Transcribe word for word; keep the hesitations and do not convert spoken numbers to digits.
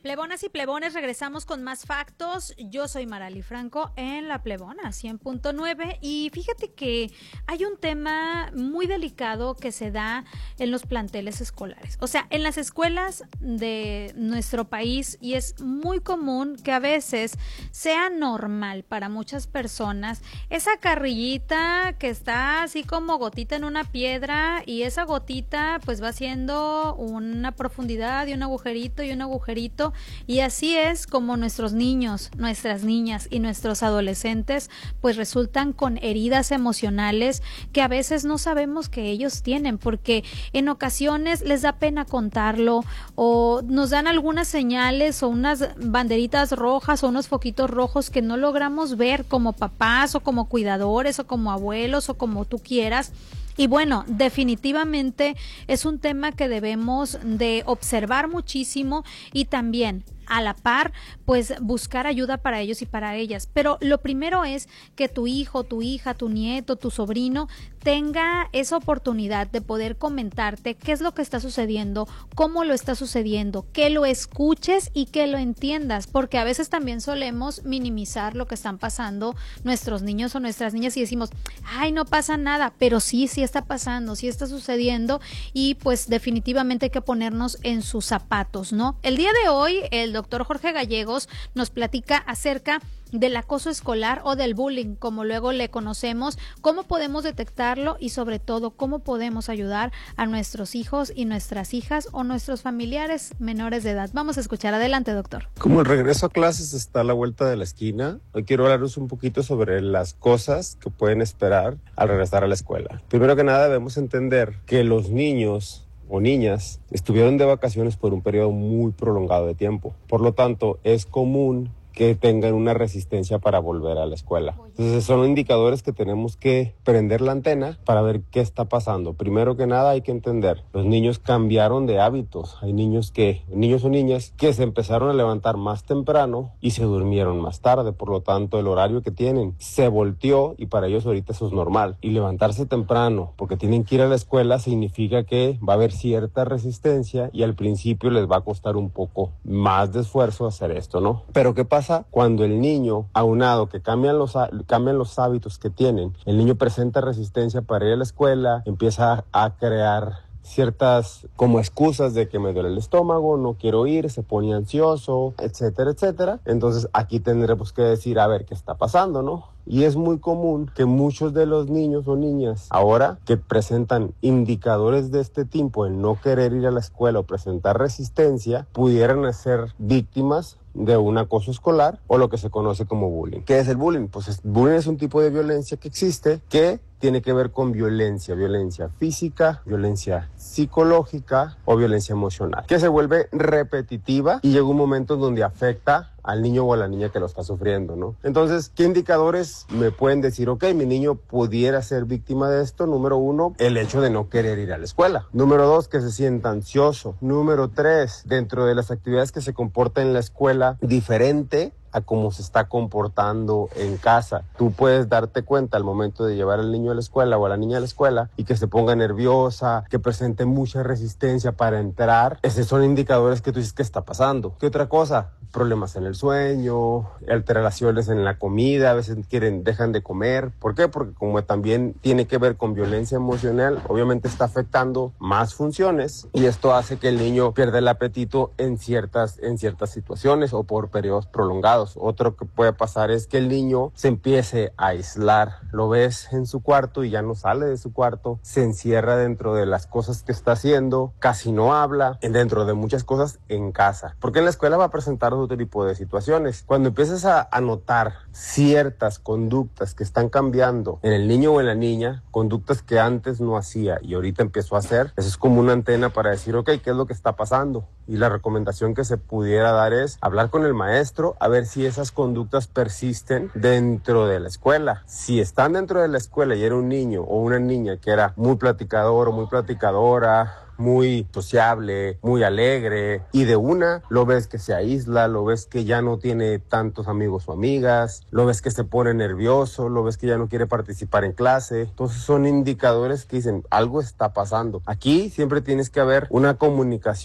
Plebonas y plebones, regresamos con más factos. Yo soy Marali Franco en La Plebona cien punto nueve y fíjate que hay un tema muy delicado que se da en los planteles escolares, o sea, en las escuelas de nuestro país, y es muy común que a veces sea normal para muchas personas esa carrillita que está así como gotita en una piedra, y esa gotita pues va haciendo una profundidad y un agujerito y un agujerito. Y así es como nuestros niños, nuestras niñas y nuestros adolescentes pues resultan con heridas emocionales que a veces no sabemos que ellos tienen, porque en ocasiones les da pena contarlo, o nos dan algunas señales o unas banderitas rojas o unos foquitos rojos que no logramos ver como papás o como cuidadores o como abuelos o como tú quieras. Y bueno, definitivamente es un tema que debemos de observar muchísimo y también a la par, pues buscar ayuda para ellos y para ellas. Pero lo primero es que tu hijo, tu hija, tu nieto, tu sobrino tenga esa oportunidad de poder comentarte qué es lo que está sucediendo, cómo lo está sucediendo, que lo escuches y que lo entiendas, porque a veces también solemos minimizar lo que están pasando nuestros niños o nuestras niñas y decimos, ay, no pasa nada, pero sí, sí está pasando, sí está sucediendo, y pues definitivamente hay que ponernos en sus zapatos, ¿no? El día de hoy, el doctor Jorge Gallegos nos platica acerca del acoso escolar o del bullying, como luego le conocemos, cómo podemos detectarlo y sobre todo cómo podemos ayudar a nuestros hijos y nuestras hijas o nuestros familiares menores de edad. Vamos a escuchar. Adelante, doctor. Como el regreso a clases está a la vuelta de la esquina, hoy quiero hablaros un poquito sobre las cosas que pueden esperar al regresar a la escuela. Primero que nada, debemos entender que los niños o niñas estuvieron de vacaciones por un periodo muy prolongado de tiempo. Por lo tanto, es común que tengan una resistencia para volver a la escuela. Entonces son indicadores que tenemos que prender la antena para ver qué está pasando. Primero que nada hay que entender, los niños cambiaron de hábitos. Hay niños que, niños o niñas que se empezaron a levantar más temprano y se durmieron más tarde. Por lo tanto, el horario que tienen se volteó y para ellos ahorita eso es normal. Y levantarse temprano porque tienen que ir a la escuela significa que va a haber cierta resistencia y al principio les va a costar un poco más de esfuerzo hacer esto, ¿no? Pero ¿qué pasa cuando el niño, aunado que cambian los, cambian los hábitos que tienen, el niño presenta resistencia para ir a la escuela, empieza a crear ciertas como excusas de que me duele el estómago, no quiero ir, se pone ansioso, etcétera, etcétera? Entonces aquí tendremos que decir, a ver, ¿qué está pasando, no? Y es muy común que muchos de los niños o niñas ahora que presentan indicadores de este tipo, el no querer ir a la escuela o presentar resistencia, pudieran ser víctimas de un acoso escolar o lo que se conoce como bullying. ¿Qué es el bullying? Pues el bullying es un tipo de violencia que existe que tiene que ver con violencia, violencia física, violencia psicológica o violencia emocional, que se vuelve repetitiva y llega un momento en donde afecta al niño o a la niña que lo está sufriendo, ¿no? Entonces, ¿qué indicadores me pueden decir, ok, mi niño pudiera ser víctima de esto? Número uno, el hecho de no querer ir a la escuela. Número dos, que se sienta ansioso. Número tres, dentro de las actividades que se comporta en la escuela, diferente a cómo se está comportando en casa. Tú puedes darte cuenta al momento de llevar al niño a la escuela o a la niña a la escuela y que se ponga nerviosa, que presente mucha resistencia para entrar. Esos son indicadores que tú dices que está pasando. ¿Qué otra cosa? Problemas en el sueño, alteraciones en la comida, a veces quieren, dejan de comer. ¿Por qué? Porque como también tiene que ver con violencia emocional, obviamente está afectando más funciones y esto hace que el niño pierda el apetito en ciertas, en ciertas situaciones o por periodos prolongados. Otro que puede pasar es que el niño se empiece a aislar. Lo ves en su cuarto y ya no sale de su cuarto, se encierra dentro de las cosas que está haciendo, casi no habla, dentro de muchas cosas en casa. Porque en la escuela va a presentar otro tipo de situaciones. Cuando empiezas a, a notar ciertas conductas que están cambiando en el niño o en la niña, conductas que antes no hacía y ahorita empezó a hacer, eso es como una antena para decir, ok, ¿qué es lo que está pasando? Y la recomendación que se pudiera dar es hablar con el maestro a ver si esas conductas persisten dentro de la escuela. Si están dentro de la escuela y era un niño o una niña que era muy platicador o muy platicadora, muy sociable, muy alegre, y de una lo ves que se aísla, lo ves que ya no tiene tantos amigos o amigas, lo ves que se pone nervioso, lo ves que ya no quiere participar en clase. Entonces son indicadores que dicen algo está pasando. Aquí siempre tienes que haber una comunicación